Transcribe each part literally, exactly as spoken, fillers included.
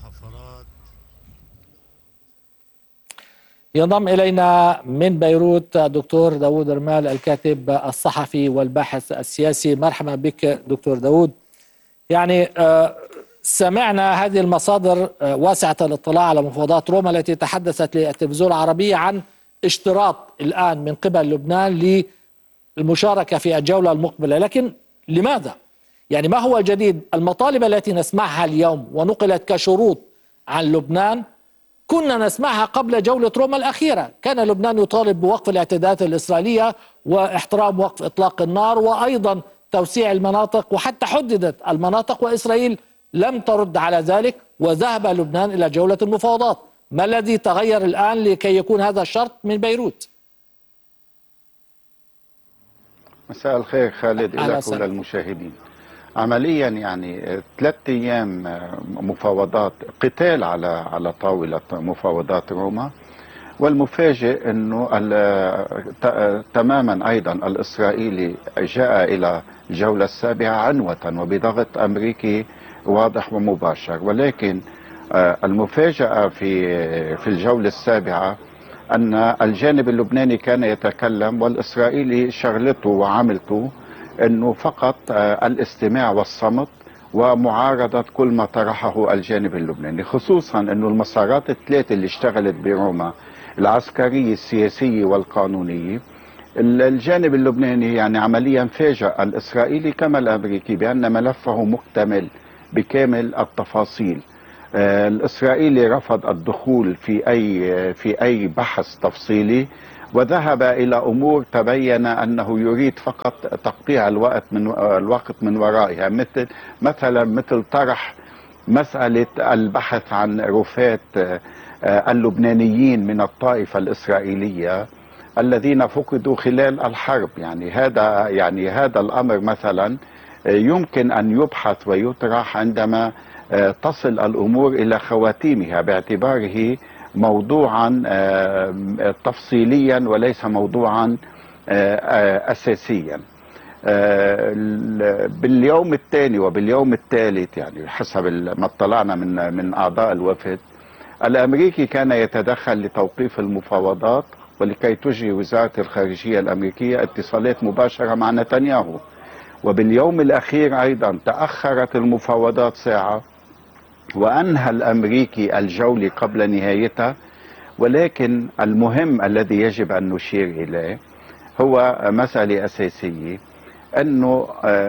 ينضم إلينا من بيروت دكتور داود رمال الكاتب الصحفي والباحث السياسي. مرحبا بك دكتور داود. يعني سمعنا هذه المصادر واسعة الاطلاع على مفاوضات روما التي تحدثت للتلفزيون العربي عن اشتراط الآن من قبل لبنان للمشاركة في الجولة المقبلة، لكن لماذا؟ يعني ما هو الجديد؟ المطالب التي نسمعها اليوم ونقلت كشروط عن لبنان كنا نسمعها قبل جولة روما الأخيرة. كان لبنان يطالب بوقف الاعتداءات الإسرائيلية واحترام وقف إطلاق النار وأيضا توسيع المناطق، وحتى حددت المناطق وإسرائيل لم ترد على ذلك، وذهب لبنان إلى جولة المفاوضات. ما الذي تغير الآن لكي يكون هذا الشرط من بيروت؟ مساء الخير خالد لك وللمشاهدين. عمليا يعني ثلاث ايام مفاوضات قتال على على طاوله مفاوضات روما، والمفاجئ انه تماما ايضا الاسرائيلي جاء الى الجوله السابعه عنوه وبضغط امريكي واضح ومباشر. ولكن المفاجاه في في الجوله السابعه ان الجانب اللبناني كان يتكلم والاسرائيلي شغلته وعملته انه فقط الاستماع والصمت ومعارضة كل ما طرحه الجانب اللبناني، خصوصا انه المسارات الثلاثة اللي اشتغلت بروما، العسكرية السياسية والقانونية، الجانب اللبناني يعني عمليا فاجأ الاسرائيلي كما الامريكي بان ملفه مكتمل بكامل التفاصيل. الاسرائيلي رفض الدخول في اي في اي بحث تفصيلي، وذهب إلى أمور تبين أنه يريد فقط تقطيع الوقت من الوقت من ورائها، مثل مثلا مثل طرح مسألة البحث عن رفات اللبنانيين من الطائفة الإسرائيلية الذين فقدوا خلال الحرب. يعني هذا يعني هذا الأمر مثلا يمكن أن يبحث ويطرح عندما تصل الأمور إلى خواتيمها، باعتباره موضوعا تفصيليا وليس موضوعا أساسيا. باليوم الثاني وباليوم الثالث يعني حسب ما اطلعنا من من أعضاء الوفد، الأمريكي كان يتدخل لتوقيف المفاوضات ولكي تجري وزارة الخارجية الأمريكية اتصالات مباشرة مع نتنياهو. وباليوم الأخير أيضا تأخرت المفاوضات ساعة وأنهى الأمريكي الجولة قبل نهايتها. ولكن المهم الذي يجب أن نشير إليه هو مسألة أساسية، أنه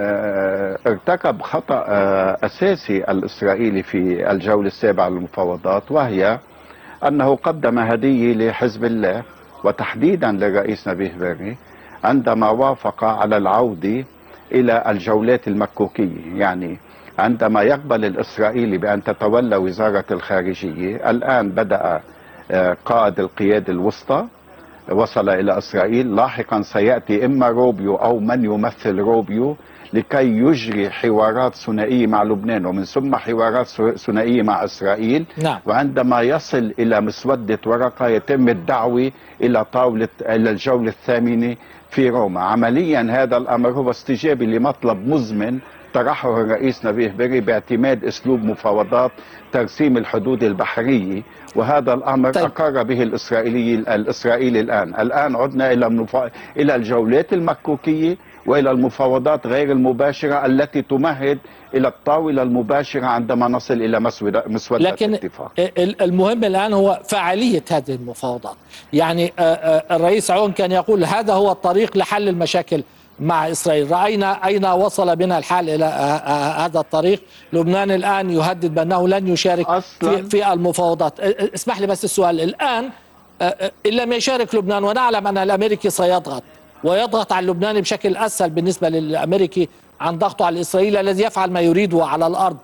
ارتكب خطأ أساسي الإسرائيلي في الجولة السابعة للمفاوضات، وهي أنه قدم هدية لحزب الله وتحديدا للرئيس نبيه بري عندما وافق على العودة إلى الجولات المكوكية. يعني عندما يقبل الإسرائيلي بأن تتولى وزارة الخارجية، الآن بدأ قائد القيادة الوسطى وصل إلى إسرائيل، لاحقا سيأتي إما روبيو أو من يمثل روبيو لكي يجري حوارات ثنائية مع لبنان ومن ثم حوارات ثنائية مع إسرائيل. نعم. وعندما يصل إلى مسودة ورقة يتم الدعوة إلى طاولة إلى الجولة الثامنة في روما. عمليا هذا الأمر هو استجابة لمطلب مزمن طرحه الرئيس نبيه بري باعتماد اسلوب مفاوضات ترسيم الحدود البحريه، وهذا الامر طيب. اقر به الاسرائيلي الاسرائيلي الان. الان عدنا الى المفا... الى الجولات المكوكيه والى المفاوضات غير المباشره التي تمهد الى الطاوله المباشره عندما نصل الى مسوده مسوده لكن الاتفاق. المهم الان هو فعاليه هذه المفاوضات. يعني الرئيس عون كان يقول هذا هو الطريق لحل المشاكل مع إسرائيل. رأينا أين وصل بنا الحال إلى هذا الطريق. لبنان الآن يهدد بأنه لن يشارك في, في المفاوضات. اسمح لي بس السؤال الآن، إن لم يشارك لبنان ونعلم أن الأمريكي سيضغط ويضغط على اللبناني بشكل أسهل بالنسبة للأمريكي عن ضغطه على الإسرائيلي الذي يفعل ما يريده على الأرض،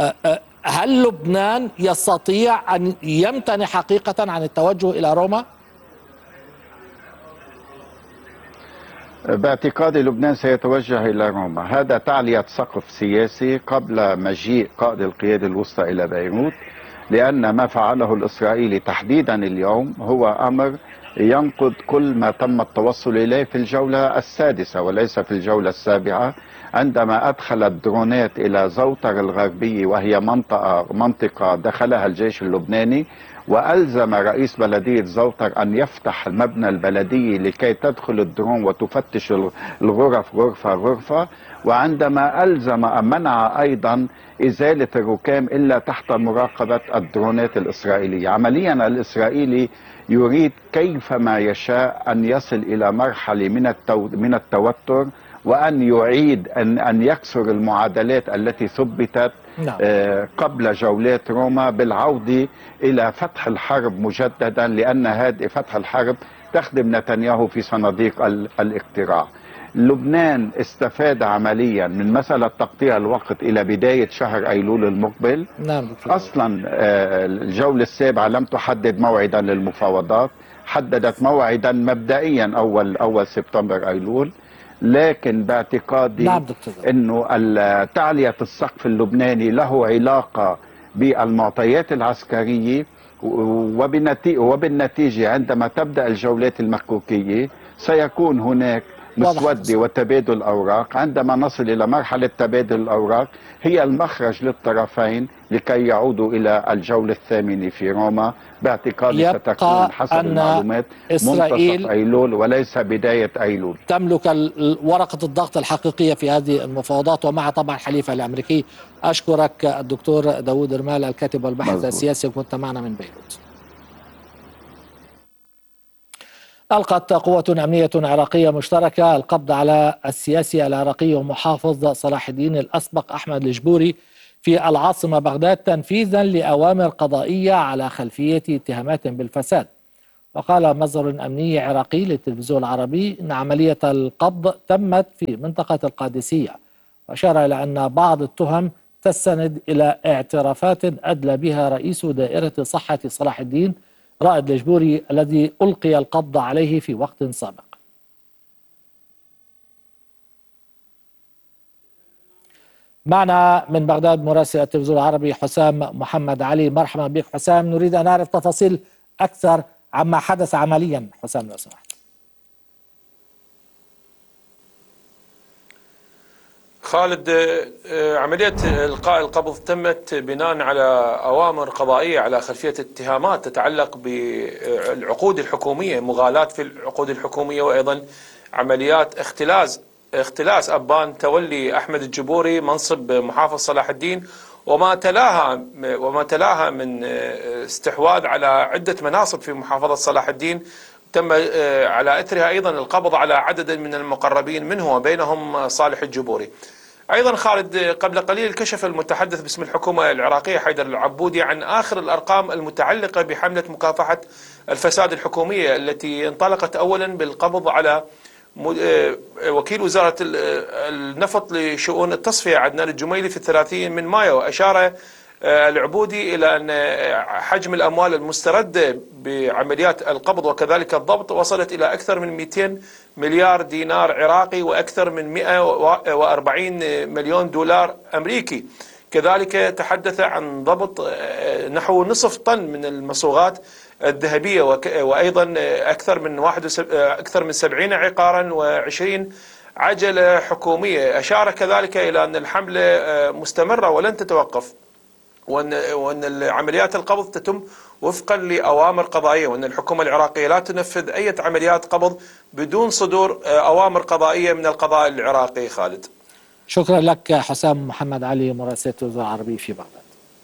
هل لبنان يستطيع أن يمتنع حقيقة عن التوجه إلى روما؟ باعتقادي لبنان سيتوجه إلى روما. هذا تعلية سقف سياسي قبل مجيء قائد القيادة الوسطى إلى بيروت، لأن ما فعله الإسرائيلي تحديدا اليوم هو أمر ينقض كل ما تم التوصل إليه في الجولة السادسة وليس في الجولة السابعة، عندما أدخل الدرونات إلى زوطر الغربية، وهي منطقة منطقة دخلها الجيش اللبناني، وألزم رئيس بلدية زوطر أن يفتح المبنى البلدي لكي تدخل الدرون وتفتش الغرف غرفة غرفة، وعندما ألزم منع أيضا إزالة الركام إلا تحت مراقبة الدرونات الإسرائيلية. عمليا الإسرائيلي يريد كيفما يشاء أن يصل إلى مرحلة من التو من التوتر، وأن يعيد أن أن يكسر المعادلات التي ثبتت نعم. قبل جولات روما بالعودة إلى فتح الحرب مجددا، لأن هذه فتح الحرب تخدم نتنياهو في صناديق الاقتراع. لبنان استفاد عمليا من مسألة تقطيع الوقت إلى بداية شهر أيلول المقبل. نعم. أصلا الجولة السابعة لم تحدد موعدا للمفاوضات، حددت موعدا مبدئيا أول أول سبتمبر أيلول، لكن باعتقادي نعم أنه تعلية السقف اللبناني له علاقة بالمعطيات العسكرية، وبالنتيجة عندما تبدأ الجولات المكوكية سيكون هناك مسودة وتبادل أوراق. عندما نصل إلى مرحلة تبادل الأوراق هي المخرج للطرفين لكي يعودوا إلى الجولة الثامنة في روما. باعتقادي ستكون حسب المعلومات إسرائيل منتصف أيلول وليس بداية أيلول. تملك ورقة الضغط الحقيقية في هذه المفاوضات، ومع طبعا حليفها الأمريكي. أشكرك الدكتور داوود رمال، الكاتب والباحث مزبوط. السياسي، كنت معنا من بيروت. ألقت قوة أمنية عراقية مشتركة القبض على السياسي العراقي ومحافظ صلاح الدين الأسبق أحمد الجبوري في العاصمة بغداد، تنفيذا لأوامر قضائية على خلفية اتهامات بالفساد. وقال مصدر أمني عراقي للتلفزيون العربي أن عملية القبض تمت في منطقة القادسية، وأشار إلى أن بعض التهم تستند إلى اعترافات أدلى بها رئيس دائرة صحة صلاح الدين رائد الجبوري الذي ألقي القبض عليه في وقت سابق. معنا من بغداد مراسل التلفزيون العربي حسام محمد علي. مرحبا بك حسام، نريد أن نعرف تفاصيل أكثر عما حدث عمليا. حسام لو سمحت. خالد، عملية إلقاء القبض تمت بناء على أوامر قضائية على خلفية اتهامات تتعلق بالعقود الحكومية، مغالاة في العقود الحكومية، وأيضا عمليات اختلاس اختلاس أبان تولي أحمد الجبوري منصب محافظ صلاح الدين، وما تلاها وما تلاها من استحواذ على عدة مناصب في محافظة صلاح الدين. تم على أثرها أيضا القبض على عدد من المقربين منه وبينهم صالح الجبوري. أيضا خالد، قبل قليل كشف المتحدث باسم الحكومة العراقية حيدر العبودي عن آخر الأرقام المتعلقة بحملة مكافحة الفساد الحكومية التي انطلقت أولا بالقبض على وكيل وزارة النفط لشؤون التصفية عدنان الجميلي في الثلاثين من مايو. أشار العبودي إلى أن حجم الأموال المستردة بعمليات القبض وكذلك الضبط وصلت إلى أكثر من مئتين مليار دينار عراقي وأكثر من مئة وأربعين مليون دولار أمريكي. كذلك تحدث عن ضبط نحو نصف طن من المصوغات الذهبية وأيضا أكثر من واحد أكثر من سبعين عقارا وعشرين عجلة حكومية. أشار كذلك إلى أن الحملة مستمرة ولن تتوقف، وأن وأن عمليات القبض تتم وفقا لأوامر قضائية، وأن الحكومة العراقية لا تنفذ أي عمليات قبض بدون صدور أوامر قضائية من القضاء العراقي. خالد، شكرا لك حسام محمد علي مراسل التلفزيون العربي في بغداد.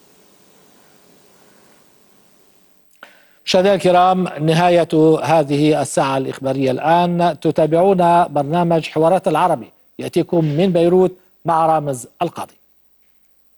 مشاهدينا الكرام، نهاية هذه الساعة الإخبارية الآن. تتابعون برنامج حوارات العربي يأتيكم من بيروت مع رامز القاضي.